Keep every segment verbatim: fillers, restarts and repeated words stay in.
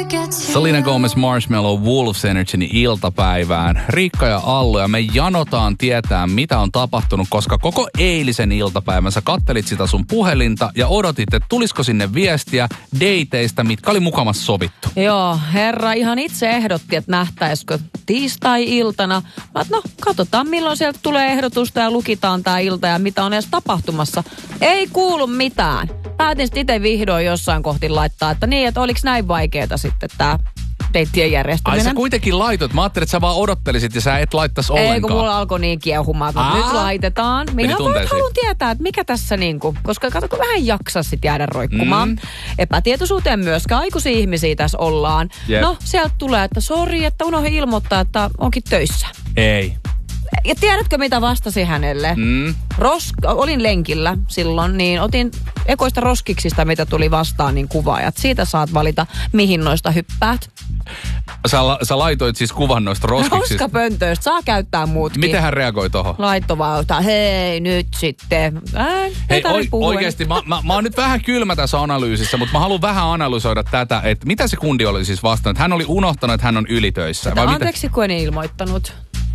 Selena Gomez, Marshmallow, Wolves Energyn iltapäivään. Riikka ja Allu ja me janotaan tietää, mitä on tapahtunut, koska koko eilisen iltapäivän sä kattelit sitä sun puhelinta ja odotit, että tulisiko sinne viestiä dateista, mitkä oli mukamassa sovittu. Joo, herra ihan itse ehdotti, että nähtäisikö tiistai-iltana. Mä no, katsotaan milloin sieltä tulee ehdotusta ja lukitaan tää ilta ja mitä on edes tapahtumassa. Ei kuulu mitään. Päätin sitten itse vihdoin jossain kohti laittaa, että niin, että oliko näin vaikeeta sitten tää deittien järjestäminen. Ai sä kuitenkin laitoit. Mä ajattelin, että sä vaan odottelisit ja sä et laittaisi ollenkaan. Ei, kun mulla alkoi niin kiehumaan, että nyt laitetaan. Minä haluan tietää, että mikä tässä niinku, koska kato, kun vähän jaksaa sit jäädä roikkumaan. Mm. Epätietoisuuteen myöskään aikuisia ihmisiä tässä ollaan. Yep. No, sieltä tulee, että sori, että unohdin ilmoittaa, että onkin töissä. Ei. Ja tiedätkö, mitä vastasi hänelle? Mm. Ros, olin lenkillä silloin, niin otin ekoista roskiksista, mitä tuli vastaan, niin kuvaajat. Siitä saat valita, mihin noista hyppäät. Sä, sä laitoit siis kuvan noista roskiksista? Roskapöntöistä, saa käyttää muutkin. Miten hän reagoi tohon? Laittovalta, hei nyt sitten. Äh, hei o- oikeesti, mä, mä, mä oon nyt vähän kylmä tässä analyysissä, mutta mä haluan vähän analysoida tätä, että mitä se kundi oli siis vastannut. Hän oli unohtanut, että hän on ylitöissä. Vai anteeksi, mitä? Kun en ilmoittanut.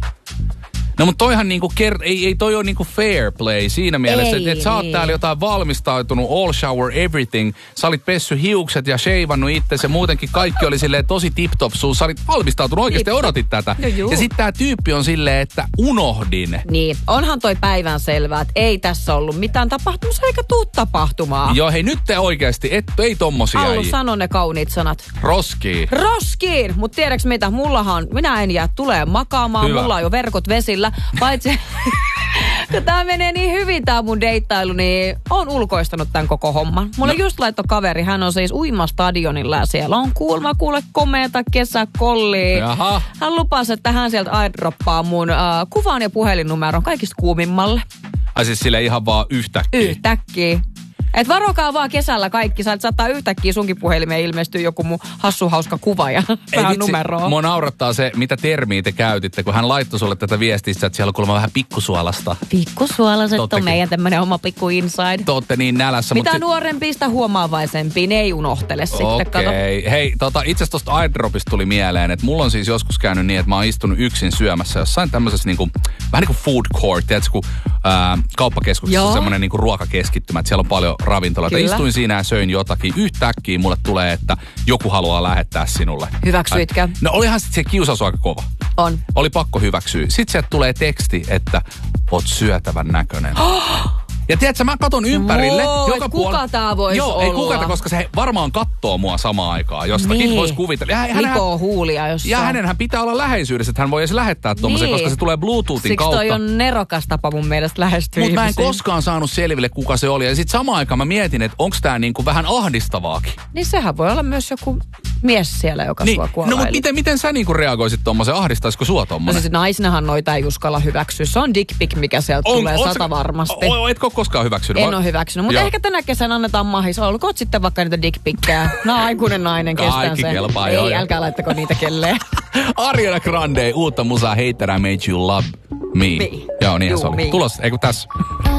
No mutta toihan niinku, ker- ei, ei toi ole niinku fair play siinä mielessä, että et sä oot niin. Täällä jotain valmistautunut, all shower everything. Sä olit pessy hiukset ja sheivannut itsesi ja muutenkin kaikki oli silleen tosi tip-top suus. Sä olit valmistautunut oikeasti ja odotit tätä. No ja sitten tää tyyppi on silleen, että unohdin. Niin, onhan toi päivän selvää, että ei tässä ollut mitään tapahtumassa eikä tuu tapahtumaa. Joo, hei nyt te oikeasti, et, ei tommosia. Allu, sano ne kauniit sanat. Roskiin. Roskiin! Mut tiedäks mitä, mullahan, minä en jää tulee makaamaan, hyvä. Mulla on jo verkot vesillä. Paitsi, kun tää menee niin hyvin tää mun deittailu, niin on ulkoistanut tän koko homman. Mulle no. just laittoi kaveri, hän on siis uimastadionilla ja siellä on kuulma kuule komeata kesäkollia. Jaha. Hän lupasi, että hän sieltä airdroppaa mun uh, kuvan ja puhelinnumeron kaikista kuumimmalle. Ai siis sille ihan vaan yhtäkkiä? Yhtäkkiä. Et varokaa vaan kesällä kaikki. Sä et saattaa yhtäkkiä sunkin puhelimeen ilmestyä joku mun hassu hauska kuva ja vähän numeroa. Mua naurattaa se, mitä termiä te käytitte, kun hän laittoi sulle tätä viestistä, että siellä on kuulemma vähän pikkusuolasta. Pikkusuolaset on meidän tämmönen oma pikku inside. Te ootte niin nälässä. Mitä mutta nuorempista huomaavaisempiin, ne ei unohtele sitten. Okei. Okay. Hei, tota, itse asiassa tosta airdropista tuli mieleen, että mulla on siis joskus käynyt niin, että mä oon istunut yksin syömässä jossain tämmöisessä niinku, vähän niin kuin food court, tiedätkö, kun ää, kauppakeskuksessa on semmoinen niinku ruokakeskittymä, että siellä on paljon ravintoloita. Kyllä. Istuin siinä ja söin jotakin. Yhtäkkiä mulle tulee, että joku haluaa lähettää sinulle. Hyväksyitkö? No olihan sitten se kiusaus aika kova. On. Oli pakko hyväksyä. Sitten sieltä tulee teksti, että oot syötävän näköinen. Ja tiedätkö, mä katon ympärille. Wow, joka kuka puol... tää vois Joo, olla? Ei kuka, koska se varmaan kattoo mua samaan aikaan. Jostakin niin. Voisi kuvitella. Hän, Likoo huulia jossain. Ja hänenhän pitää olla läheisyydessä, että hän voi edes lähettää tommosen, niin. Koska se tulee Bluetoothin Siksi kautta. Siksi toi on nerokas tapa mun mielestä lähestyä. Mutta mä en koskaan saanut selville, kuka se oli. Ja sit samaan aikaan mä mietin, että onko tää niinku vähän ahdistavaakin. Niin sehän voi olla myös joku mies siellä, joka niin. sua kuolaili. No mutta miten, miten sä niinku reagoisit tommosen? Ahdistaisiko sua tommonen? No siis naisinahan noita ei uskalla hyväksyä. Se on dick pic, mikä sieltä on, tulee sata varmasti. O, etko koskaan hyväksynyt? En ole hyväksynyt, mutta ehkä tänä kesänä annetaan mahis. Olkoot sitten vaikka niitä dickpikkejä. No aikuinen nainen, kestän sen. Kaikki kelpaa, ei, joo. Ei, älkää laittako niitä kelleen. Ariana Grande, uutta musaa, Hater I Made You Love Me. me. Joo, niinhän se oli. Me. Tulos, eikö tässä?